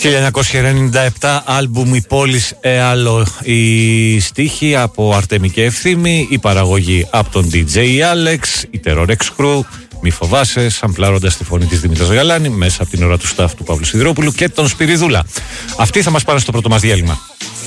1997, άλμπουμ «Η πόλης Εάλο». Η στίχη από Αρτέμι και Ευθύμη, η παραγωγή από τον DJ Alex, η Terror X Crew, Μη φοβάσαι, σαμπλάροντας τη φωνή της Δήμητρας Γαλάνη μέσα από την ώρα του staff του Παύλου Σιδηρόπουλου και τον Σπυριδούλα. Αυτοί θα μας πάνε στο πρώτο μας διάλειμμα.